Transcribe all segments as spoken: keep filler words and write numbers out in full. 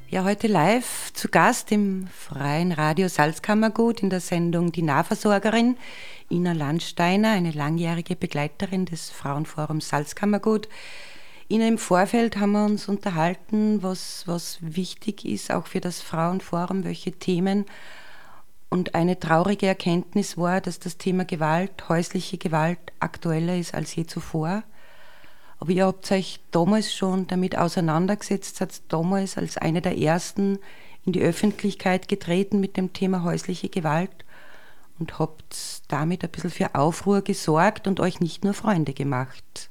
Ja, heute live zu Gast im Freien Radio Salzkammergut in der Sendung Die Nahversorgerin, Ina Landsteiner, eine langjährige Begleiterin des Frauenforums Salzkammergut. Ina, im Vorfeld haben wir uns unterhalten, was, was wichtig ist, auch für das Frauenforum, welche Themen. Und eine traurige Erkenntnis war, dass das Thema Gewalt, häusliche Gewalt, aktueller ist als je zuvor. Aber ihr habt euch damals schon damit auseinandergesetzt, seid damals als eine der ersten in die Öffentlichkeit getreten mit dem Thema häusliche Gewalt und habt damit ein bisschen für Aufruhr gesorgt und euch nicht nur Freunde gemacht.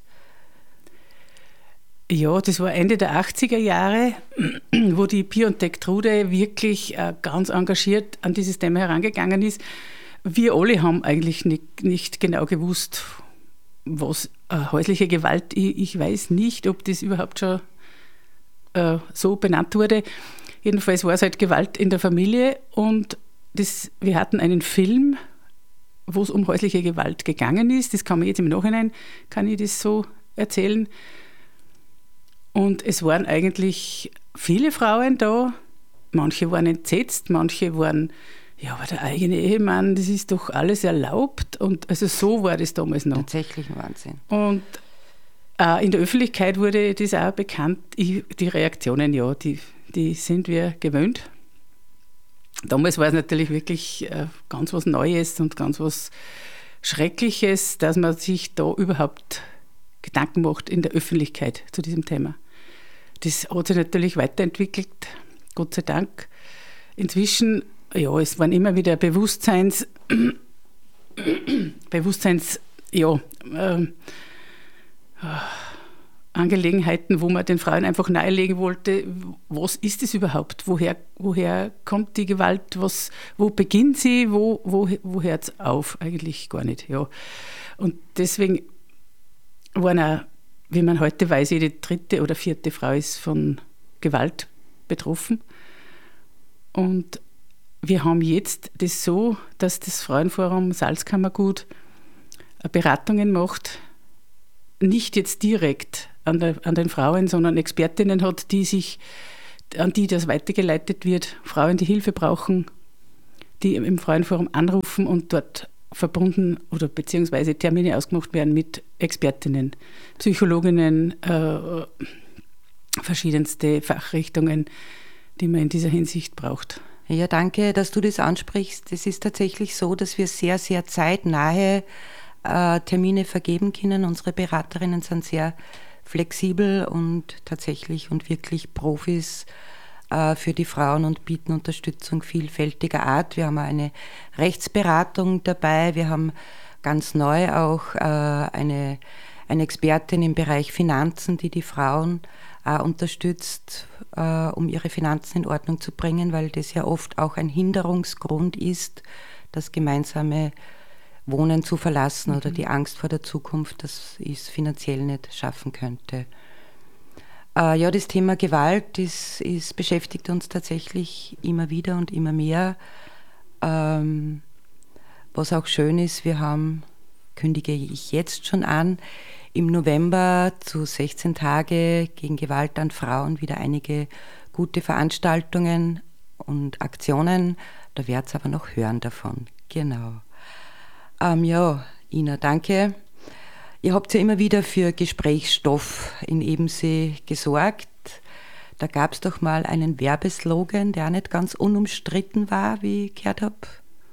Ja, das war Ende der achtziger Jahre, wo die Pia und Trude wirklich äh, ganz engagiert an dieses Thema herangegangen ist. Wir alle haben eigentlich nicht, nicht genau gewusst, was äh, häusliche Gewalt, ich, ich weiß nicht, ob das überhaupt schon äh, so benannt wurde. Jedenfalls war es halt Gewalt in der Familie und das, wir hatten einen Film, wo es um häusliche Gewalt gegangen ist. Das kann man jetzt im Nachhinein, kann ich das so erzählen. Und es waren eigentlich viele Frauen da. Manche waren entsetzt, manche waren, ja, aber der eigene Ehemann, das ist doch alles erlaubt. Und also so war das damals noch. Tatsächlich ein Wahnsinn. Und äh, in der Öffentlichkeit wurde das auch bekannt. Ich, die Reaktionen, ja, die, die sind wir gewöhnt. Damals war es natürlich wirklich äh, ganz was Neues und ganz was Schreckliches, dass man sich da überhaupt Gedanken macht in der Öffentlichkeit zu diesem Thema. Das hat sich natürlich weiterentwickelt, Gott sei Dank. Inzwischen, ja, es waren immer wieder Bewusstseins, Bewusstseins, ja, äh, Angelegenheiten, wo man den Frauen einfach nahelegen wollte, was ist es überhaupt? Woher, woher kommt die Gewalt? Was, wo beginnt sie? Wo, wo, wo hört es auf? Eigentlich gar nicht. Ja. Und deswegen waren auch, wie man heute weiß, jede dritte oder vierte Frau ist von Gewalt betroffen. Und wir haben jetzt das so, dass das Frauenforum Salzkammergut Beratungen macht, nicht jetzt direkt an, der, an den Frauen, sondern Expertinnen hat, die sich, an die das weitergeleitet wird. Frauen, die Hilfe brauchen, die im Frauenforum anrufen und dort verbunden oder beziehungsweise Termine ausgemacht werden mit Expertinnen, Psychologinnen, äh, verschiedenste Fachrichtungen, die man in dieser Hinsicht braucht. Ja, danke, dass du das ansprichst. Es ist tatsächlich so, dass wir sehr, sehr zeitnahe äh, Termine vergeben können. Unsere Beraterinnen sind sehr flexibel und tatsächlich und wirklich Profis für die Frauen und bieten Unterstützung vielfältiger Art. Wir haben eine Rechtsberatung dabei. Wir haben ganz neu auch eine, eine Expertin im Bereich Finanzen, die die Frauen unterstützt, um ihre Finanzen in Ordnung zu bringen, weil das ja oft auch ein Hinderungsgrund ist, das gemeinsame Wohnen zu verlassen mhm. oder die Angst vor der Zukunft, dass ich es finanziell nicht schaffen könnte. Äh, ja, das Thema Gewalt ist, ist, beschäftigt uns tatsächlich immer wieder und immer mehr. Ähm, was auch schön ist, wir haben, kündige ich jetzt schon an, im November zu sechzehn Tage gegen Gewalt an Frauen wieder einige gute Veranstaltungen und Aktionen. Da werdet ihr aber noch hören davon. Genau. Ähm, ja, Ina, danke. Ihr habt ja immer wieder für Gesprächsstoff in Ebensee gesorgt. Da gab es doch mal einen Werbeslogan, der auch nicht ganz unumstritten war, wie ich gehört habe.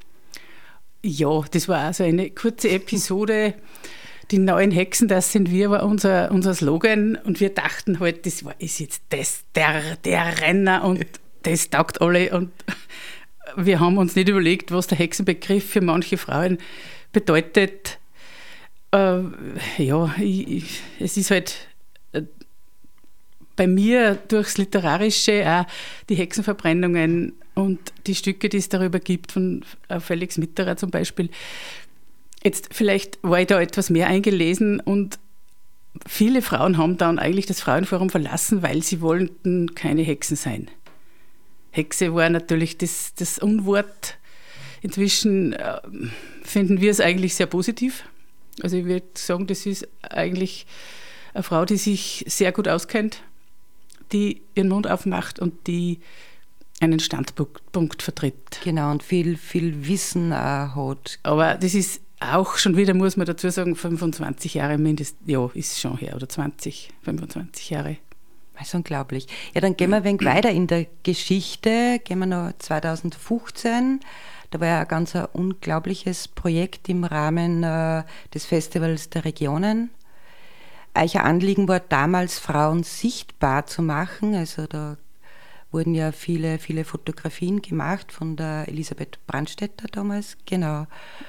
Ja, das war also eine kurze Episode. Die neuen Hexen, das sind wir, war unser, unser Slogan. Und wir dachten halt, das war, ist jetzt das, der, der Renner und das taugt alle. Und wir haben uns nicht überlegt, was der Hexenbegriff für manche Frauen bedeutet. Äh, ja, ich, ich, es ist halt äh, bei mir durchs Literarische auch die Hexenverbrennungen und die Stücke, die es darüber gibt, von äh, Felix Mitterer zum Beispiel. Jetzt vielleicht war ich da etwas mehr eingelesen und viele Frauen haben dann eigentlich das Frauenforum verlassen, weil sie wollten keine Hexen sein. Hexe war natürlich das, das Unwort. Inzwischen äh, finden wir es eigentlich sehr positiv. Also ich würde sagen, das ist eigentlich eine Frau, die sich sehr gut auskennt, die ihren Mund aufmacht und die einen Standpunkt vertritt. Genau, und viel, viel Wissen auch hat. Aber das ist auch schon wieder, muss man dazu sagen, fünfundzwanzig Jahre mindestens, ja, ist schon her, oder zwanzig, fünfundzwanzig Jahre. Das ist unglaublich. Ja, dann gehen wir ein wenig weiter in der Geschichte. Gehen wir noch zweitausendfünfzehn. Da war ja ein ganz ein unglaubliches Projekt im Rahmen äh, des Festivals der Regionen. Euer Anliegen war damals, Frauen sichtbar zu machen. Also da wurden ja viele, viele Fotografien gemacht von der Elisabeth Brandstätter damals. Genau.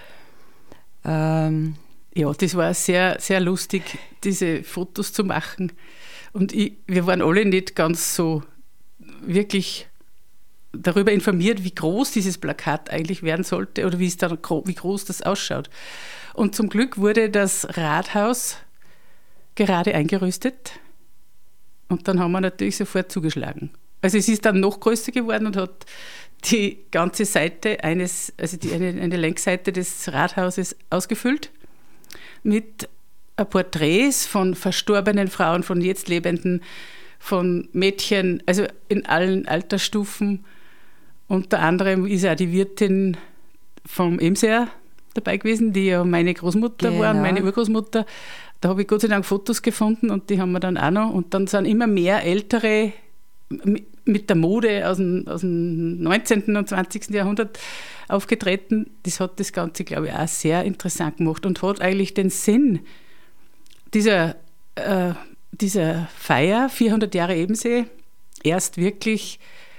Ähm, ja, das war sehr, sehr lustig, diese Fotos zu machen. Und ich, wir waren alle nicht ganz so wirklich darüber informiert, wie groß dieses Plakat eigentlich werden sollte oder wie, es dann, wie groß das ausschaut. Und zum Glück wurde das Rathaus gerade eingerüstet und dann haben wir natürlich sofort zugeschlagen. Also es ist dann noch größer geworden und hat die ganze Seite eines, also die, eine, eine Längsseite des Rathauses ausgefüllt mit Porträts von verstorbenen Frauen, von jetzt Lebenden, von Mädchen, also in allen Altersstufen. Unter anderem ist auch die Wirtin vom Emser dabei gewesen, die ja meine Großmutter genau. war und meine Urgroßmutter. Da habe ich Gott sei Dank Fotos gefunden und die haben wir dann auch noch. Und dann sind immer mehr ältere mit der Mode aus dem, aus dem neunzehnten und zwanzigsten Jahrhundert aufgetreten. Das hat das Ganze, glaube ich, auch sehr interessant gemacht und hat eigentlich den Sinn dieser, äh, dieser Feier, vierhundert Jahre Ebensee, erst wirklich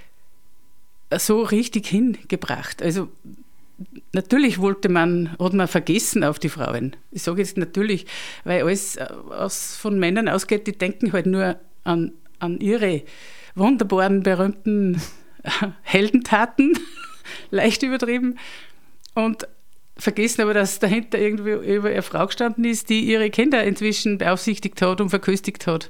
so richtig hingebracht. Also natürlich wollte man, hat man vergessen auf die Frauen. Ich sage jetzt natürlich, weil alles aus, von Männern ausgeht, die denken halt nur an, an ihre wunderbaren, berühmten Heldentaten, leicht übertrieben, und vergessen aber, dass dahinter irgendwie über eine Frau gestanden ist, die ihre Kinder inzwischen beaufsichtigt hat und verköstigt hat.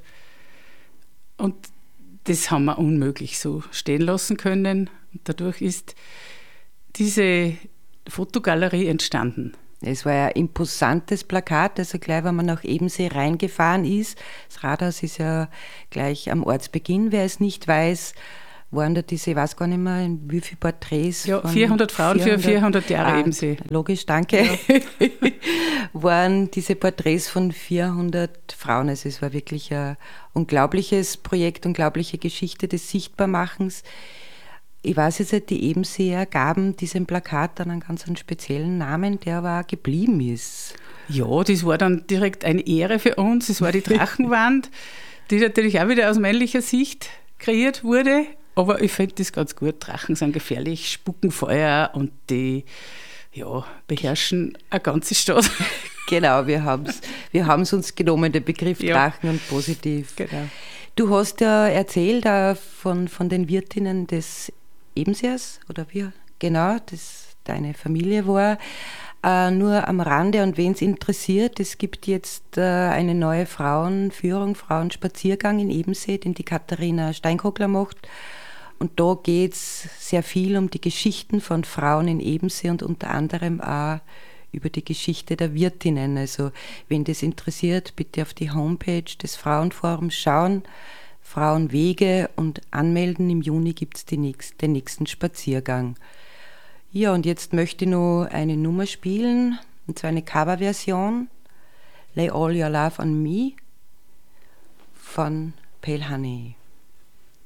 Und das haben wir unmöglich so stehen lassen können. Und dadurch ist diese Fotogalerie entstanden. Es war ja ein imposantes Plakat, also gleich, wenn man nach Ebensee reingefahren ist. Das Rathaus ist ja gleich am Ortsbeginn, wer es nicht weiß, waren da diese, ich weiß gar nicht mehr, wie viele Porträts. Ja, vierhundert Frauen vierhundert, für vierhundert Jahre ah, Ebensee. Logisch, danke. Ja. Waren diese Porträts von vierhundert Frauen. Also es war wirklich ein unglaubliches Projekt, unglaubliche Geschichte des Sichtbarmachens. Ich weiß jetzt nicht, die Ebenseer gaben diesem Plakat dann einen ganz einen speziellen Namen, der aber geblieben ist. Ja, das war dann direkt eine Ehre für uns. Es war die Drachenwand, die natürlich auch wieder aus männlicher Sicht kreiert wurde. Aber ich finde das ganz gut. Drachen sind gefährlich, spucken Feuer und die ja, beherrschen eine ganze Stadt. Genau, wir haben es wir haben's uns genommen, den Begriff ja. Drachen, und positiv. Genau. Du hast ja erzählt uh, von, von den Wirtinnen des Ebenseers, oder wie genau, das deine Familie war. Uh, nur am Rande, und wen es interessiert, es gibt jetzt uh, eine neue Frauenführung, Frauenspaziergang in Ebensee, den die Katharina Steinkogler macht. Und da geht es sehr viel um die Geschichten von Frauen in Ebensee und unter anderem auch über die Geschichte der Wirtinnen. Also wenn das interessiert, bitte auf die Homepage des Frauenforums schauen. Frauenwege und anmelden. Im Juni gibt es nächst, den nächsten Spaziergang. Ja, und jetzt möchte ich noch eine Nummer spielen, und zwar eine Coverversion. Lay All Your Love on Me von Pale Honey.